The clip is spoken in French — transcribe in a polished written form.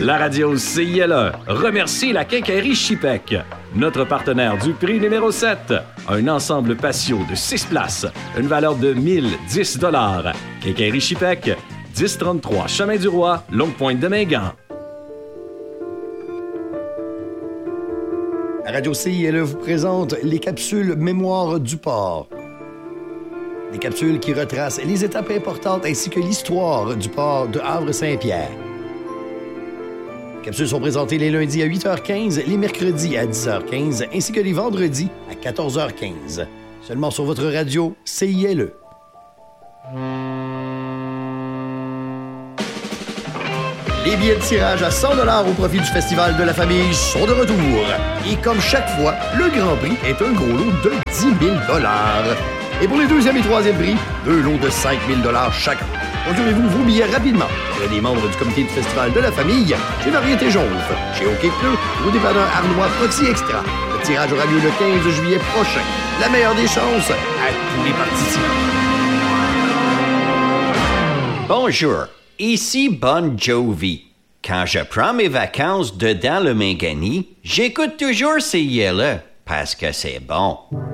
La radio CILE remercie la quincaillerie Chipec, notre partenaire du prix numéro 7. Un ensemble patio de 6 places, une valeur de 1010 $. Quincaillerie Chipec, 1033 Chemin du Roi, Longue-Pointe de Mingan. La radio CILE vous présente les capsules Mémoire du port. Des capsules qui retracent les étapes importantes ainsi que l'histoire du port de Havre-Saint-Pierre. Les capsules sont présentées les lundis à 8h15, les mercredis à 10h15 ainsi que les vendredis à 14h15. Seulement sur votre radio CILE. Les billets de tirage à 100 $ au profit du Festival de la Famille sont de retour. Et comme chaque fois, le Grand Prix est un gros lot de 10 000 $. Et pour les deuxième et troisième prix, 2 lots de 5 000 $ chacun. Procurez-vous vos billets rapidement. Il y a des membres du comité du Festival de la Famille, chez Variété Jonve, chez OK Pneu, au dépanneur Arnois Proxy Extra. Le tirage aura lieu le 15 juillet prochain. La meilleure des chances à tous les participants. Bonjour, ici Bon Jovi. Quand je prends mes vacances dedans le Mingani, j'écoute toujours CILE parce que c'est bon.